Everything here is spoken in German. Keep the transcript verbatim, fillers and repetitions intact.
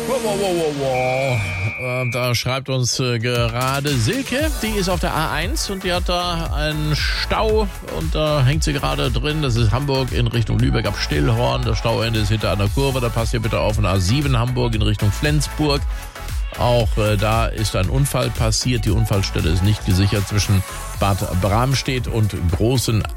Wow, wow, wow, wow, wow. Äh, da schreibt uns äh, gerade Silke, die ist auf der A eins und die hat da einen Stau und da hängt sie gerade drin. Das ist Hamburg in Richtung Lübeck ab Stillhorn. Das Stauende ist hinter einer Kurve. Da passt ihr bitte auf. In A sieben Hamburg in Richtung Flensburg. Auch äh, da ist ein Unfall passiert. Die Unfallstelle ist nicht gesichert zwischen Bad Bramstedt und Großen